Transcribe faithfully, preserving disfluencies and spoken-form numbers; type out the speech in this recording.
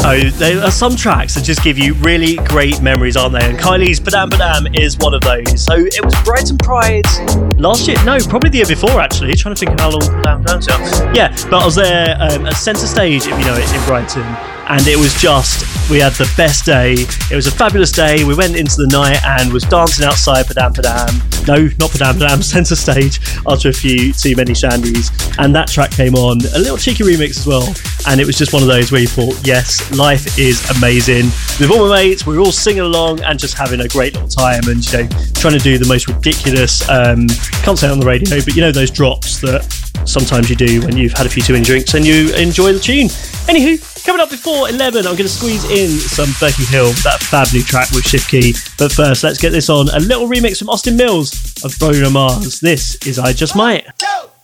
Oh, there are some tracks that just give you really great memories, aren't they? And Kylie's Padam Padam is one of those. So it was Brighton Pride last year. No, probably the year before, actually. Trying to think of how long Padam Padam's now. Yeah, but I was there um, at Centre Stage, if you know it, in Brighton. And it was just, we had the best day. It was a fabulous day. We went into the night and was dancing outside Padam Padam. No, not Padam Padam, Centre Stage, after a few too many shandies. And that track came on, a little cheeky remix as well. And it was just one of those where you thought, yes, life is amazing. With all my mates, we were all singing along and just having a great little time and, you know, trying to do the most ridiculous, um, can't say it on the radio, but you know those drops that sometimes you do when you've had a few too many drinks and you enjoy the tune. Anywho, coming up before eleven, I'm going to squeeze in some Becky Hill, that fab new track with Shifkey. But first, let's get this on. A little remix from Austin Mills of Bruno Mars. This is I Just Might.